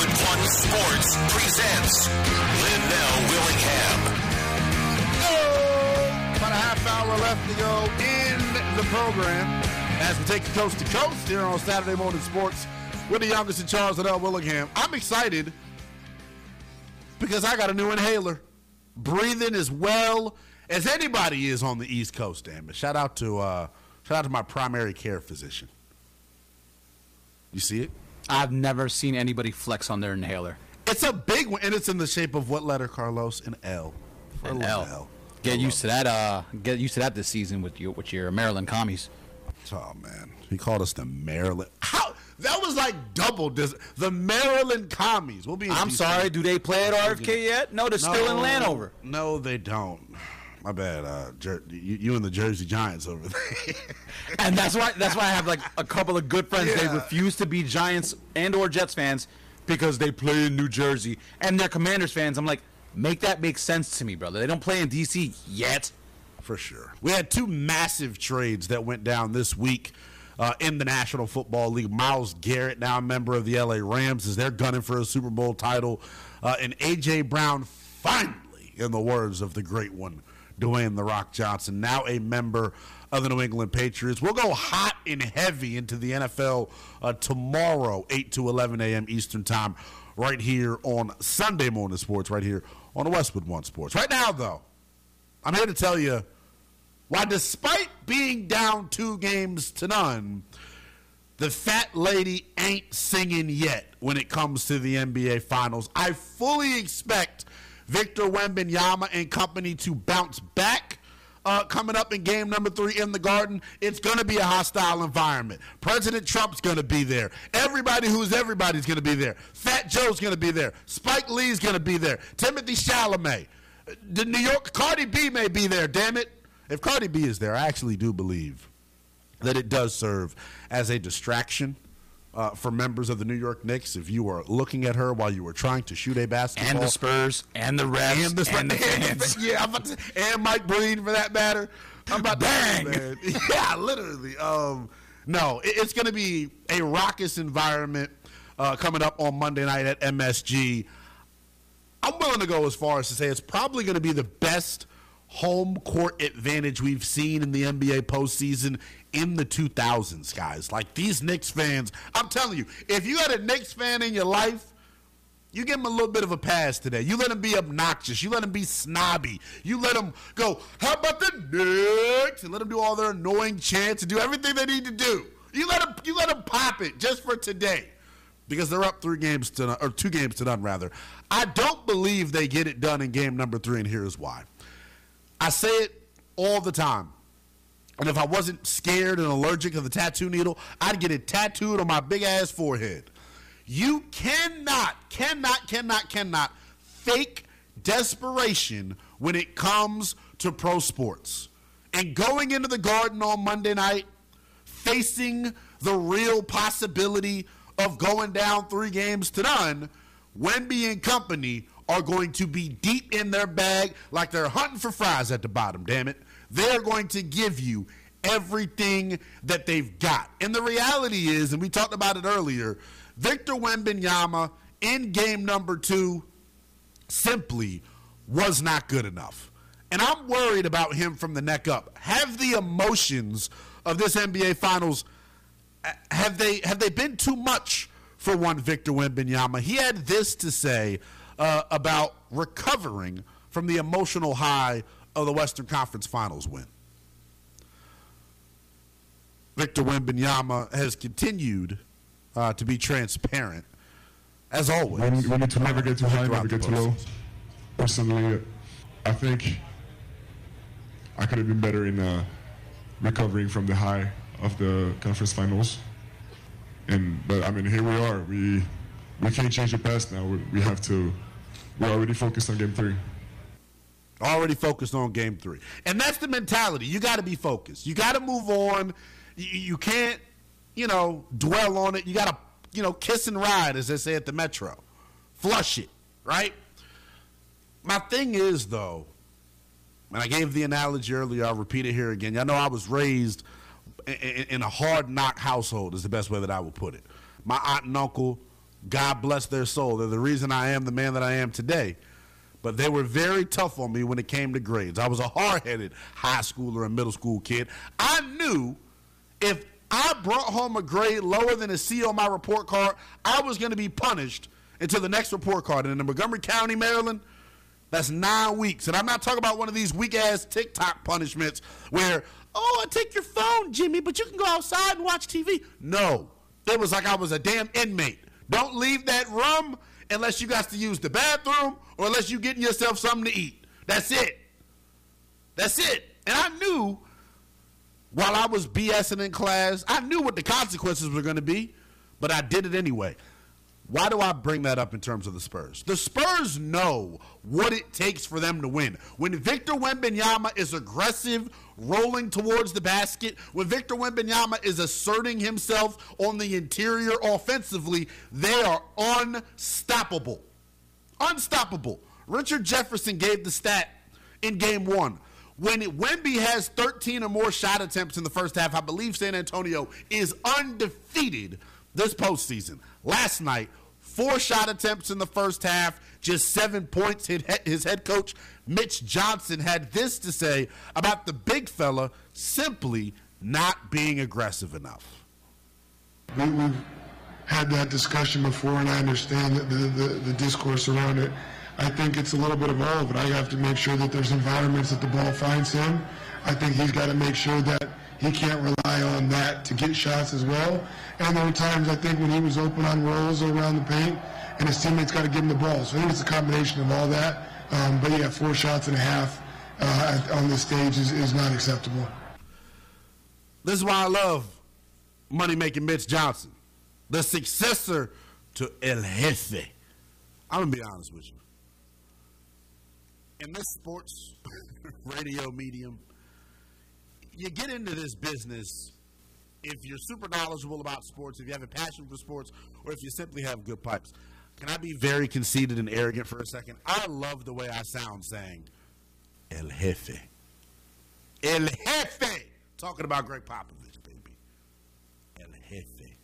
Westwood One Sports presents Linnell Willingham. About a half hour left to go in the program as we take you coast to coast here on Saturday Morning Sports with the youngest in Charles, Linnell Willingham. I'm excited because I got a new inhaler. Breathing as well as anybody is on the East Coast, damn it. Shout out to my primary care physician. You see it? I've never seen anybody flex on their inhaler. It's a big one, and it's in the shape of what letter, Carlos? An L. An L. Get used to that. Get used to that this season with your Maryland commies. Oh man, he called us the Maryland. How that was like double. The Maryland commies. We'll be. I'm sorry. Do they play at RFK yet? No, they're still in Landover. No, they don't. My bad. You and the Jersey Giants over there. And that's why I have like a couple of good friends. Yeah. They refuse to be Giants and or Jets fans because they play in New Jersey, and they're Commanders fans. I'm like, make that make sense to me, brother. They don't play in D.C. yet. For sure. We had two massive trades that went down this week in the National Football League. Myles Garrett, now a member of the L.A. Rams, is they're gunning for a Super Bowl title. And A.J. Brown, finally, in the words of the great one, Dwayne "The Rock" Johnson, now a member of the New England Patriots. We'll go hot and heavy into the NFL tomorrow, 8 to 11 a.m. Eastern Time, right here on Sunday Morning Sports, right here on the Westwood One Sports. Right now, though, I'm here to tell you why, despite being down 2-0, the fat lady ain't singing yet when it comes to the NBA Finals. I fully expect Victor Wembanyama and company to bounce back coming up in game number 3 in the Garden. It's going to be a hostile environment. President Trump's going to be there. Everybody's going to be there. Fat Joe's going to be there. Spike Lee's going to be there. Timothy Chalamet. The New York Cardi B may be there, damn it. If Cardi B is there, I actually do believe that it does serve as a distraction for members of the New York Knicks. If you are looking at her while you were trying to shoot a basketball. And the Spurs, and the refs, and the fans. Yeah, and Mike Breen, for that matter. I'm about to bang! Man. Yeah, literally. No, it's going to be a raucous environment coming up on Monday night at MSG. I'm willing to go as far as to say it's probably going to be the best home court advantage we've seen in the NBA postseason in the 2000s, guys. Like, these Knicks fans, I'm telling you, if you had a Knicks fan in your life, you give them a little bit of a pass today. You let them be obnoxious. You let them be snobby. You let them go, how about the Knicks? And let them do all their annoying chants and do everything they need to do. You let them pop it just for today. Because they're up 2 games to none, rather. I don't believe they get it done in game number 3, and here's why. I say it all the time. And if I wasn't scared and allergic to the tattoo needle, I'd get it tattooed on my big-ass forehead. You cannot fake desperation when it comes to pro sports. And going into the Garden on Monday night, facing the real possibility of going down 3-0, Wemby and company are going to be deep in their bag like they're hunting for fries at the bottom, damn it. They're going to give you everything that they've got. And the reality is, and we talked about it earlier, Victor Wembanyama in game number 2 simply was not good enough. And I'm worried about him from the neck up. Have the emotions of this NBA Finals, have they been too much for one Victor Wembanyama? He had this to say about recovering from the emotional high of the Western Conference Finals win. Victor Wembanyama has continued to be transparent, as always. We need to never get too high, never get too low. Personally, I think I could have been better in recovering from the high of the conference finals. But I mean, here we are. We can't change the past now. We're already focused on game 3. Already focused on game 3. And that's the mentality. You got to be focused. You got to move on. You can't, dwell on it. You got to, kiss and ride, as they say at the Metro. Flush it, right? My thing is, though, and I gave the analogy earlier, I'll repeat it here again. Y'all know I was raised in a hard knock household is the best way that I would put it. My aunt and uncle God bless their soul. They're the reason I am the man that I am today. But they were very tough on me when it came to grades. I was a hard-headed high schooler and middle school kid. I knew if I brought home a grade lower than a C on my report card, I was going to be punished until the next report card. And in Montgomery County, Maryland, that's 9 weeks. And I'm not talking about one of these weak-ass TikTok punishments where, oh, I take your phone, Jimmy, but you can go outside and watch TV. No. It was like I was a damn inmate. Don't leave that room unless you got to use the bathroom or unless you getting yourself something to eat. That's it. That's it. And I knew while I was BSing in class, I knew what the consequences were going to be, but I did it anyway. Why do I bring that up in terms of the Spurs? The Spurs know what it takes for them to win. When Victor Wembanyama is aggressive, rolling towards the basket, when Victor Wembanyama is asserting himself on the interior offensively, they are unstoppable. Unstoppable. Richard Jefferson gave the stat in game one. When Wemby has 13 or more shot attempts in the first half, I believe San Antonio is undefeated this postseason. Last night, 4 shot attempts in the first half, just 7 points. His head coach, Mitch Johnson, had this to say about the big fella simply not being aggressive enough. We've had that discussion before, and I understand the discourse around it. I think it's a little bit of all of it. I have to make sure that there's environments that the ball finds him. I think he's got to make sure that he can't rely on that to get shots as well. And there were times, I think, when he was open on rolls around the paint, and his teammates got to give him the ball. So I think it's a combination of all that. But yeah, 4 shots and a half on this stage is not acceptable. This is why I love money-making Mitch Johnson, the successor to El Jefe. I'm going to be honest with you. In this sports radio medium, you get into this business if you're super knowledgeable about sports, if you have a passion for sports, or if you simply have good pipes. Can I be very conceited and arrogant for a second? I love the way I sound saying El Jefe. El Jefe. Talking about Greg Popovich, baby. El Jefe.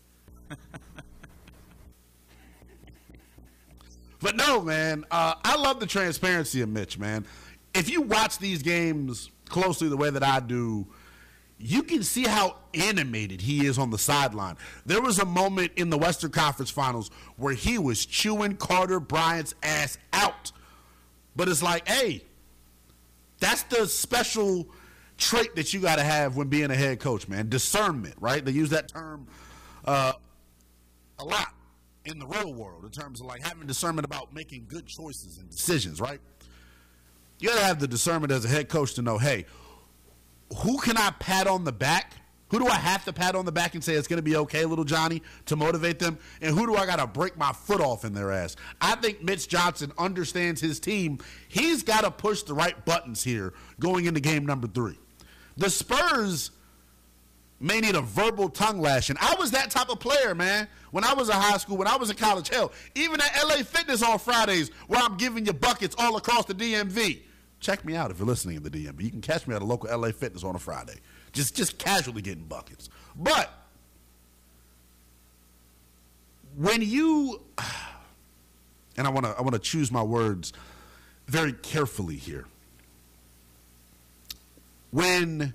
But no, man, I love the transparency of Mitch, man. If you watch these games closely the way that I do, you can see how animated he is on the sideline. There was a moment in the Western Conference Finals where he was chewing Carter Bryant's ass out. But it's like, hey, that's the special trait that you got to have when being a head coach, man. Discernment, right? They use that term a lot in the real world in terms of like having discernment about making good choices and decisions, right? You got to have the discernment as a head coach to know, hey, who can I pat on the back? Who do I have to pat on the back and say it's going to be okay, little Johnny, to motivate them? And who do I got to break my foot off in their ass? I think Mitch Johnson understands his team. He's got to push the right buttons here going into game number 3. The Spurs may need a verbal tongue lashing. I was that type of player, man, when I was in high school, when I was in college. Hell, even at LA Fitness on Fridays where I'm giving you buckets all across the DMV. Check me out if you're listening in the DMV. You can catch me at a local LA Fitness on a Friday. Just casually getting buckets. But when you, and I want to choose my words very carefully here. When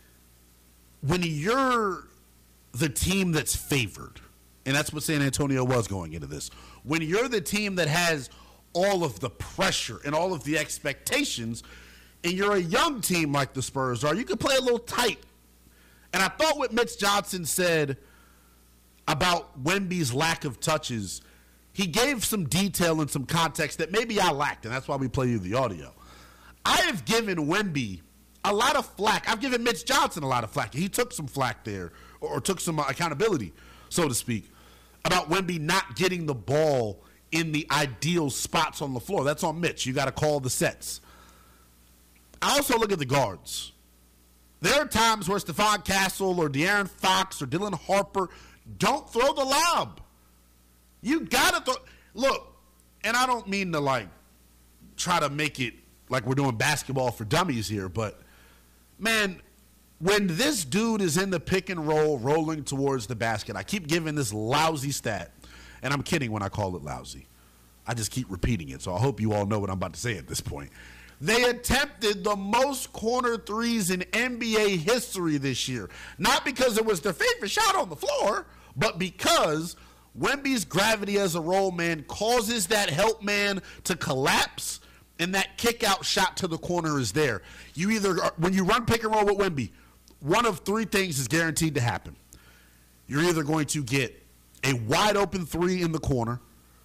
you're the team that's favored, and that's what San Antonio was going into this, when you're the team that has all of the pressure and all of the expectations, and you're a young team like the Spurs are, you can play a little tight. And I thought what Mitch Johnson said about Wemby's lack of touches, he gave some detail and some context that maybe I lacked, and that's why we play you the audio. I have given Wemby a lot of flack. I've given Mitch Johnson a lot of flack. He took some flack there, or took some accountability, so to speak, about Wemby not getting the ball in the ideal spots on the floor. That's on Mitch. You got to call the sets. I also look at the guards. There are times where Stephon Castle or De'Aaron Fox or Dylan Harper don't throw the lob. You got to throw. Look, and I don't mean to, like, try to make it like we're doing basketball for dummies here, but, man, when this dude is in the pick and roll rolling towards the basket, I keep giving this lousy stat. And I'm kidding when I call it lousy. I just keep repeating it, so I hope you all know what I'm about to say at this point. They attempted the most corner threes in NBA history this year. Not because it was their favorite shot on the floor, but because Wemby's gravity as a roll man causes that help man to collapse, and that kick-out shot to the corner is there. You either, when you run pick and roll with Wemby, one of three things is guaranteed to happen. You're either going to get a wide-open three in the corner,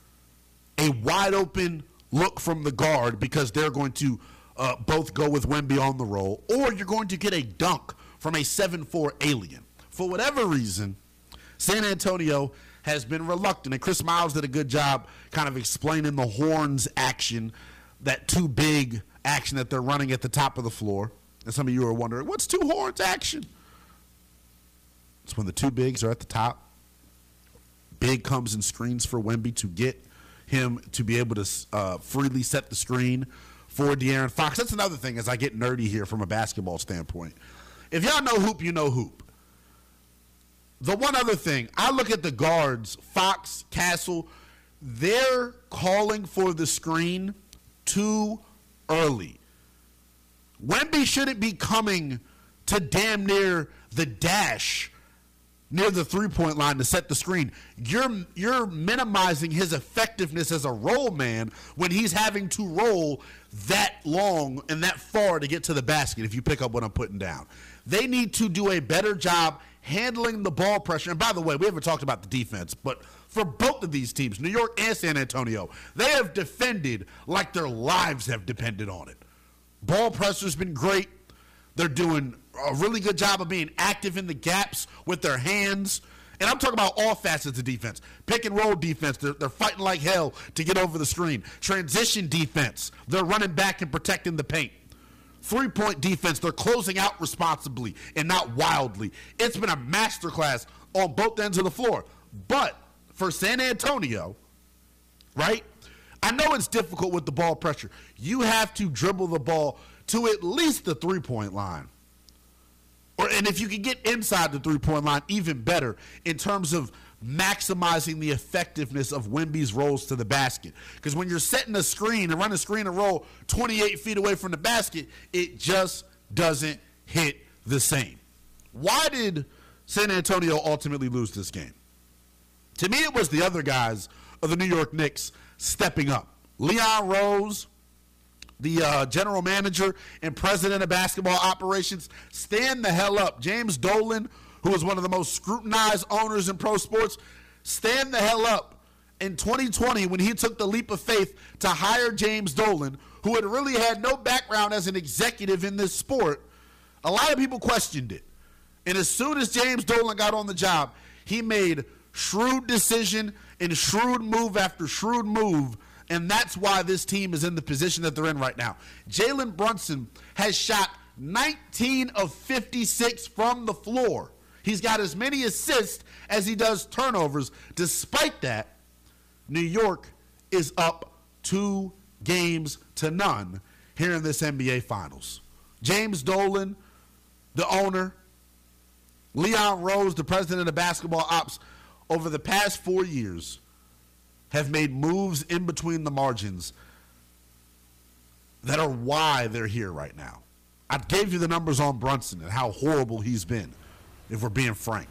a wide-open look from the guard because they're going to both go with Wemby on the roll, or you're going to get a dunk from a 7'4" alien. For whatever reason, San Antonio has been reluctant, and Chris Miles did a good job kind of explaining the horns action, that too big action that they're running at the top of the floor. And some of you are wondering, what's two horns action? It's when the two bigs are at the top. Big comes and screens for Wemby to get him to be able to freely set the screen for De'Aaron Fox. That's another thing as I get nerdy here from a basketball standpoint. If y'all know hoop, you know hoop. The one other thing, I look at the guards, Fox, Castle, they're calling for the screen too early. Wemby shouldn't be coming to damn near the dash near the three-point line to set the screen. You're minimizing his effectiveness as a roll man when he's having to roll that long and that far to get to the basket, if you pick up what I'm putting down. They need to do a better job handling the ball pressure. And by the way, we haven't talked about the defense, but for both of these teams, New York and San Antonio, they have defended like their lives have depended on it. Ball pressure's been great. They're doing a really good job of being active in the gaps with their hands. And I'm talking about all facets of defense. Pick and roll defense, they're fighting like hell to get over the screen. Transition defense, they're running back and protecting the paint. Three-point defense, they're closing out responsibly and not wildly. It's been a masterclass on both ends of the floor. But for San Antonio, right, I know it's difficult with the ball pressure. You have to dribble the ball to at least the three-point line. And if you can get inside the three-point line, even better in terms of maximizing the effectiveness of Wemby's rolls to the basket. Because when you're setting a screen and running a screen and roll 28 feet away from the basket, it just doesn't hit the same. Why did San Antonio ultimately lose this game? To me, it was the other guys of the New York Knicks stepping up. Leon Rose, the general manager and president of basketball operations, stand the hell up. James Dolan, who is one of the most scrutinized owners in pro sports, stand the hell up. In 2020, when he took the leap of faith to hire James Dolan, who had really had no background as an executive in this sport, a lot of people questioned it. And as soon as James Dolan got on the job, he made shrewd decision and shrewd move after shrewd move. And that's why this team is in the position that they're in right now. Jalen Brunson has shot 19 of 56 from the floor. He's got as many assists as he does turnovers. Despite that, New York is up 2 games to none here in this NBA Finals. James Dolan, the owner, Leon Rose, the president of basketball ops, over the past 4 years have made moves in between the margins that are why they're here right now. I gave you the numbers on Brunson and how horrible he's been, if we're being frank.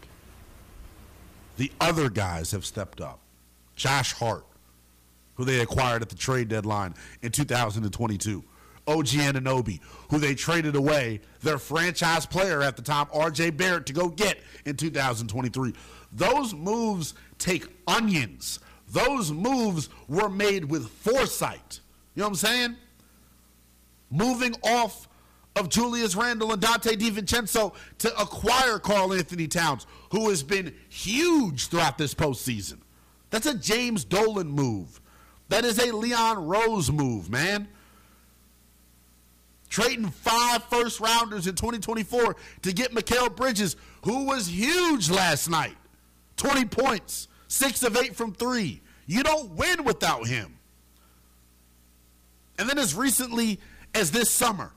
The other guys have stepped up. Josh Hart, who they acquired at the trade deadline in 2022. OG Anunoby, who they traded away their franchise player at the time, RJ Barrett, to go get in 2023. Those moves take onions. Those moves were made with foresight. You know what I'm saying? Moving off of Julius Randle and Dante DiVincenzo to acquire Karl Anthony Towns, who has been huge throughout this postseason. That's a James Dolan move. That is a Leon Rose move, man. Trading 5 first-rounders in 2024 to get Mikal Bridges, who was huge last night. 20 points, 6 of 8 from 3. You don't win without him. And then as recently as this summer,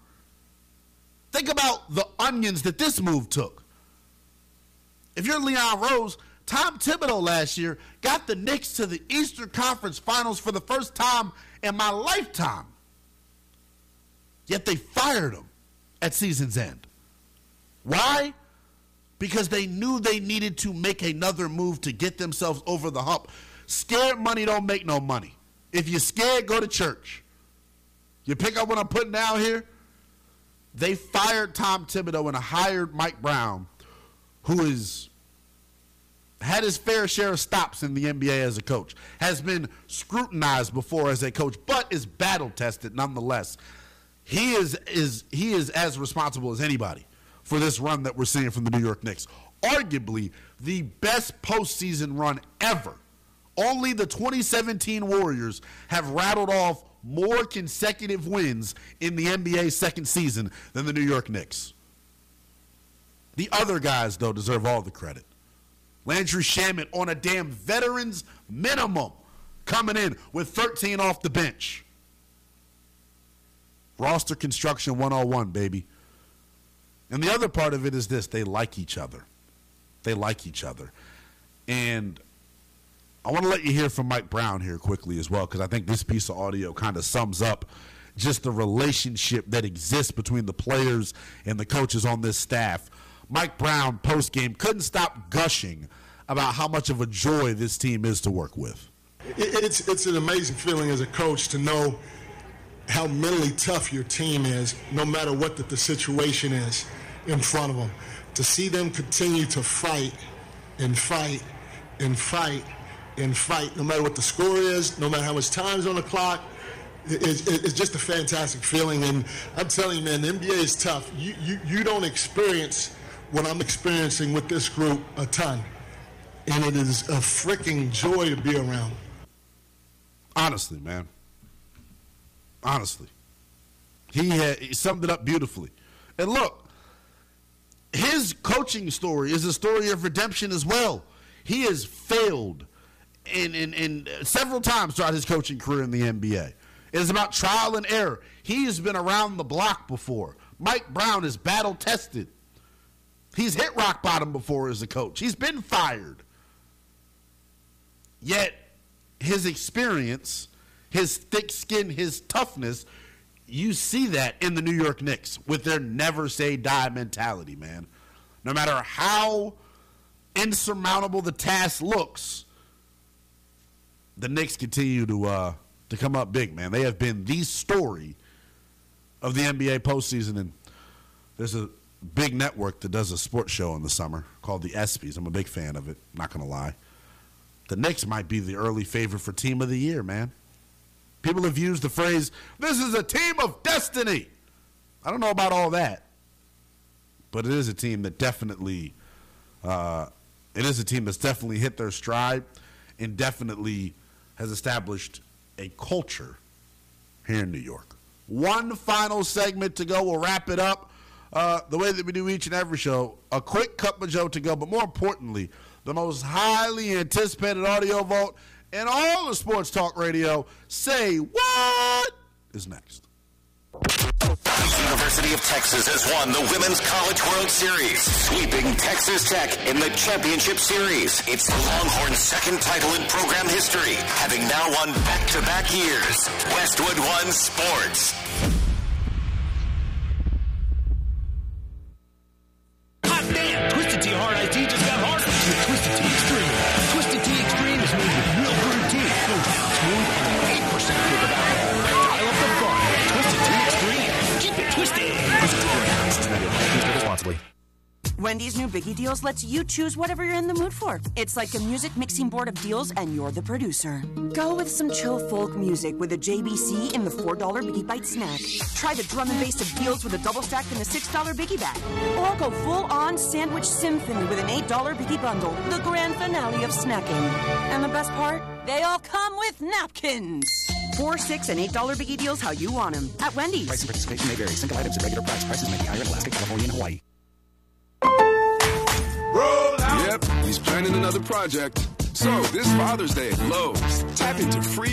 think about the onions that this move took. If you're Leon Rose, Tom Thibodeau last year got the Knicks to the Eastern Conference Finals for the first time in my lifetime. Yet they fired him at season's end. Why? Because they knew they needed to make another move to get themselves over the hump. Scared money don't make no money. If you're scared, go to church. You pick up what I'm putting down here? They fired Tom Thibodeau and hired Mike Brown, who is had his fair share of stops in the NBA as a coach, has been scrutinized before as a coach, but is battle-tested nonetheless. He is as responsible as anybody for this run that we're seeing from the New York Knicks. Arguably the best postseason run ever. Only the 2017 Warriors have rattled off more consecutive wins in the NBA second season than the New York Knicks. The other guys, though, deserve all the credit. Landry Shamet on a damn veterans minimum coming in with 13 off the bench. Roster construction 101, baby. And the other part of it is this. They like each other. They like each other. And I want to let you hear from Mike Brown here quickly as well, because I think this piece of audio kind of sums up just the relationship that exists between the players and the coaches on this staff. Mike Brown, post-game, couldn't stop gushing about how much of a joy this team is to work with. It's an amazing feeling as a coach to know how mentally tough your team is, no matter what the situation is in front of them. To see them continue to fight and fight and fight and fight, no matter what the score is, no matter how much time's on the clock, it's just a fantastic feeling. And I'm telling you, man, the NBA is tough. You don't experience what I'm experiencing with this group a ton. And it is a freaking joy to be around. Honestly, man. Honestly. He summed it up beautifully. And look, his coaching story is a story of redemption as well. He has failed in several times throughout his coaching career in the NBA. It is about trial and error. He has been around the block before. Mike Brown is battle-tested. He's hit rock bottom before as a coach. He's been fired. Yet, his experience, his thick skin, his toughness, you see that in the New York Knicks with their never-say-die mentality, man. No matter how insurmountable the task looks, the Knicks continue to come up big, man. They have been the story of the NBA postseason, and there's a big network that does a sports show in the summer called the ESPYs. I'm a big fan of it, not going to lie. The Knicks might be the early favorite for team of the year, man. People have used the phrase, this is a team of destiny. I don't know about all that, but it is a team that definitely, that's definitely hit their stride and definitely has established a culture here in New York. One final segment to go. We'll wrap it up the way that we do each and every show. A quick Cup of Joe to go, but more importantly, the most highly anticipated audio vote in all of sports talk radio. Say what is next? The University of Texas has won the Women's College World Series, sweeping Texas Tech in the championship series. It's the Longhorns' second title in program history, having now won back-to-back years. Westwood One Sports. Hot damn! Twisted Tea Hard Iced Tea just got harder with Twisted Tea Extreme. Twisted Tea Extreme is made with real brewed tea, goes down smooth and 8% proof of alcohol. Dial up the fun. Twisted Tea Extreme. Keep it twisted. Drink responsibly. Wendy's new Biggie Deals lets you choose whatever you're in the mood for. It's like a music mixing board of deals, and you're the producer. Go with some chill folk music with a JBC in the $4 Biggie Bite snack. Try the drum and bass of deals with a double stack in the $6 Biggie bag. Or go full-on sandwich symphony with an $8 Biggie bundle, the grand finale of snacking. And the best part? They all come with napkins. $4, $6, and $8 Biggie Deals how you want them at Wendy's. Price and participation may vary. Single items at regular price. Prices may be higher in Alaska, California, and Hawaii. Yep, he's planning another project. So, this Father's Day at Lowe's, tap into free